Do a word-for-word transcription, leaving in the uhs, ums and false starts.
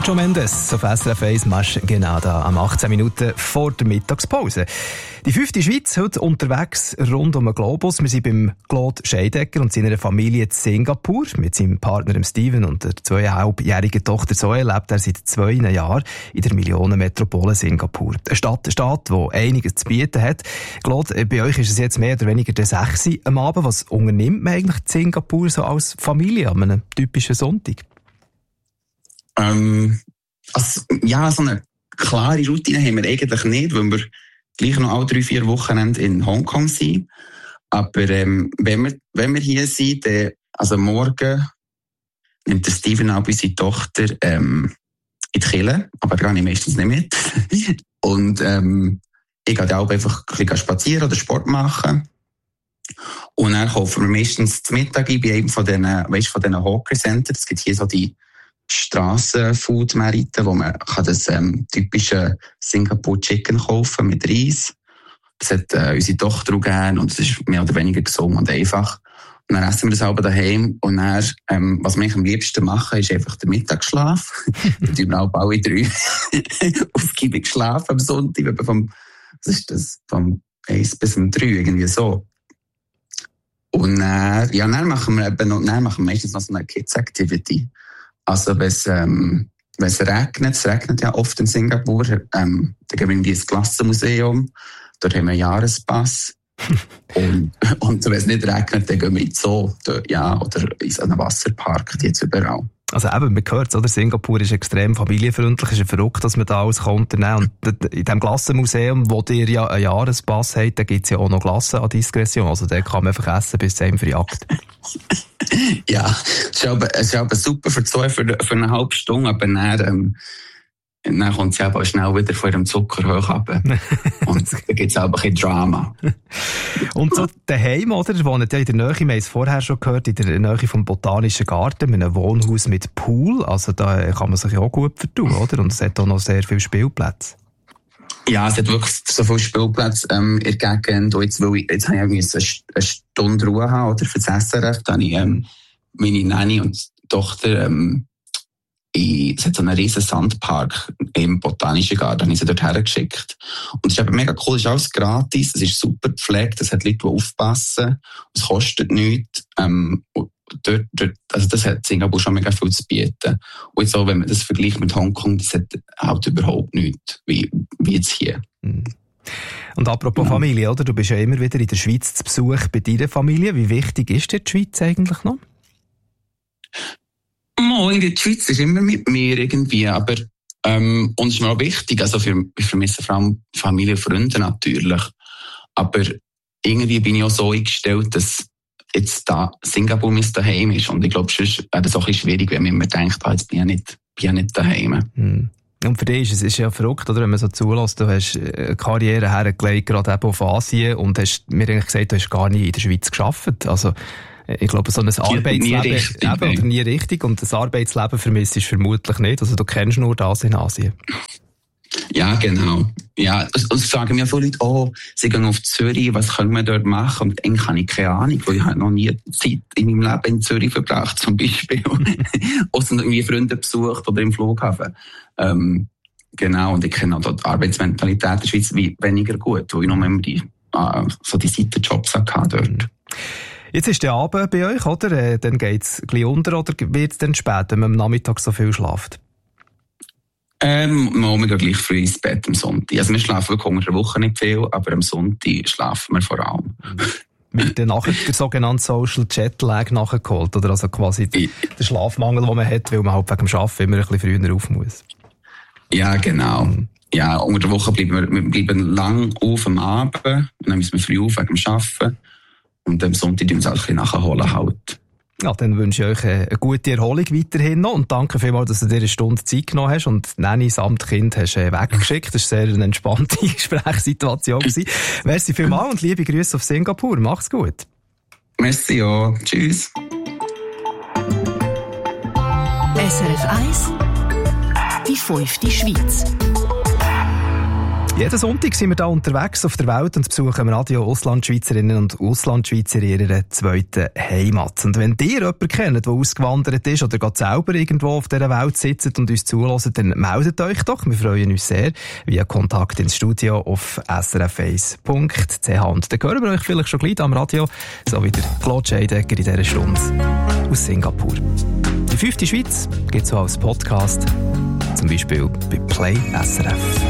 Shawn Mendes auf S R F eins Match genau da am achtzehn Minuten vor der Mittagspause. Die fünfte Schweiz heute unterwegs rund um den Globus. Wir sind beim Claude Scheidegger und seiner Familie in Singapur. Mit seinem Partner Steven und der zweieinhalbjährigen Tochter Zoe lebt er seit zwei Jahren in der Millionenmetropole Singapur. Eine Stadt, eine Stadt, die einiges zu bieten hat. Claude, bei euch ist es jetzt mehr oder weniger der sechs am Abend. Was unternimmt man eigentlich in Singapur so als Familie an einem typischen Sonntag? Ähm, also, ja, so eine klare Routine haben wir eigentlich nicht, weil wir gleich noch alle drei, vier Wochenende in Hongkong sind. Aber ähm, wenn, wir, wenn wir hier sind, dann, also morgen nimmt der Steven auch unsere Tochter ähm, in die Kirche, aber da gehe ich meistens nicht mit. Und ähm, ich gehe auch einfach ein bisschen spazieren oder Sport machen. Und dann kaufen wir meistens zum Mittag ein bei einem von diesen, weißt, von diesen Hawker Center. Es gibt hier so die Strassenfood-Märkte, wo man kann das ähm, typische Singapore Chicken kaufen mit Reis. Das hat äh, unsere Tochter auch gerne und es ist mehr oder weniger gesund und einfach. Und dann essen wir das selber daheim und dann, ähm, was wir am liebsten machen, ist einfach der Mittagsschlaf. Wir tun auch alle drei ausgiebig schlafen am Sonntag, vom, was ist das, vom eins bis um drei, irgendwie so. Und dann, ja, dann machen wir eben noch, dann machen wir meistens noch so eine Kids-Activity. Also, wenn es, ähm, wenn es regnet, es regnet ja oft in Singapur, ähm, dann gehen wir in dieses Glassenmuseum, dort haben wir einen Jahrespass. und, und wenn es nicht regnet, dann gehen wir in Zoo, ja, oder in so einen Wasserpark, die jetzt überall. Also eben, man hört es, oder? Singapur ist extrem familienfreundlich, es ist verrückt, dass man da alles unternehmen kann. Und in diesem Glassenmuseum, wo ihr ja einen Jahrespass habt, da gibt es ja auch noch Glassen an Diskretion. Also da kann man einfach essen, bis es einem verjagt. Ja, es ist aber, es ist aber super für zwei, für, für eine halbe Stunde, aber dann, ähm, dann kommt sie aber schnell wieder von ihrem Zucker hoch runter. Und da gibt es auch ein bisschen Drama. Und so daheim, oder? Ihr wohnt ja in der Nähe, wir haben es vorher schon gehört, in der Nähe vom Botanischen Garten, mit einem Wohnhaus mit Pool. Also da kann man sich ja auch gut vertun, oder? Und es hat auch noch sehr viele Spielplätze. Ja, es hat wirklich so viele Spielplätze ähm, in der Gegend. Und jetzt, weil ich, jetzt habe ich eine, eine Stunde Ruhe haben, oder, für das S R F. Da habe ich ähm, meine Nanny und Tochter, ähm, es hat so einen riesen Sandpark im Botanischen Garten, habe ich sie dort hergeschickt. Und es ist eben mega cool, es ist alles gratis, es ist super gepflegt, es hat Leute, die aufpassen, es kostet nichts. Ähm, dort, dort, also das hat Singapur schon mega viel zu bieten. Und jetzt auch, wenn man das vergleicht mit Hongkong, das hat halt überhaupt nichts, wie, wie jetzt hier. Und apropos ja. Familie, oder? Du bist ja immer wieder in der Schweiz zu Besuch bei deiner Familie. Wie wichtig ist dir die Schweiz eigentlich noch? Oh, in der Schweiz ist immer mit mir irgendwie, aber ähm, uns ist mir auch wichtig, also für, ich vermisse vor allem Familie und Freunde natürlich, aber irgendwie bin ich auch so eingestellt, dass jetzt da Singapur mein Daheim ist und ich glaube, sonst wäre das auch ein bisschen schwierig, wenn man immer denkt, ah, jetzt bin ich nicht, bin ich nicht daheim. Hm. Und für dich ist es ist ja verrückt, oder, wenn man so zulässt, du hast eine Karriere hergelegt, gerade eben auf Asien und hast mir eigentlich gesagt, du hast gar nie in der Schweiz gearbeitet, also ich glaube, so ein Arbeitsleben nie richtig, eben, oder nie richtig. Und das Arbeitsleben vermisst ist vermutlich nicht. Also du kennst nur das in Asien. Ja, genau. Ja, und es sagen mir viele Leute, oh, sie gehen auf Zürich, was können wir dort machen? Und eigentlich habe ich keine Ahnung, weil ich habe noch nie Zeit in meinem Leben in Zürich verbracht, zum Beispiel. Außer irgendwie Freunde besucht oder im Flughafen. Ähm, genau, und ich kenne auch die Arbeitsmentalität in der Schweiz wie weniger gut, weil ich noch immer die, äh, so die Seitenjobs hatte dort. Jetzt ist der Abend bei euch, oder? Äh, dann geht es gleich unter oder wird es dann spät, wenn man am Nachmittag so viel schlaft? Ähm, wir gehen gleich früh ins Bett am Sonntag. Also wir schlafen wirklich unter der Woche nicht viel, aber am Sonntag schlafen wir vor allem. Wird dann nachher der sogenannte Social Jetlag nachgeholt? Oder also quasi der, der Schlafmangel, den man hat, weil man halt wegen dem Arbeiten immer ein bisschen früher auf muss? Ja, genau. Mhm. Ja, unter der Woche bleiben wir, wir bleiben lang auf am Abend und dann müssen wir früh auf wegen dem Arbeiten. Und am Sonntag tun wir uns auch ein bisschen nachholen halt. Ja, dann wünsche ich euch eine gute Erholung weiterhin noch und danke vielmals, dass du dir eine Stunde Zeit genommen hast und Nanny samt Kind hast weggeschickt. Das war sehr eine entspannte Gesprächssituation. Merci vielmals und liebe Grüße auf Singapur. Mach's gut. Merci, ja. Tschüss. S R F eins, die fünfte Schweiz. Jeden Sonntag sind wir da unterwegs auf der Welt und besuchen im Radio Auslandschweizerinnen und Auslandschweizer in ihrer zweiten Heimat. Und wenn ihr jemanden kennt, der ausgewandert ist oder gerade selber irgendwo auf dieser Welt sitzt und uns zuhört, dann meldet euch doch. Wir freuen uns sehr via Kontakt ins Studio auf s r f eins punkt c h. Und dann hören wir euch vielleicht schon gleich am Radio, so wie der Claude Scheidegger in dieser Stunde aus Singapur. Die fünfte Schweiz gibt es auch als Podcast, zum Beispiel bei Play S R F.